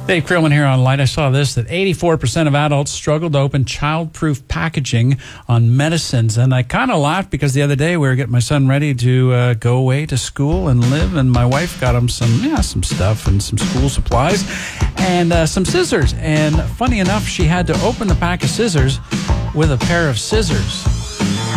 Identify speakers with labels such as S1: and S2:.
S1: Dave Krillman here on Light. I saw this, that 84% of adults struggle to open child-proof packaging on medicines. And I kind of laughed because the other day we were getting my son ready to go away to school and live. And my wife got him some stuff and some school supplies and some scissors. And funny enough, she had to open the pack of scissors with a pair of scissors.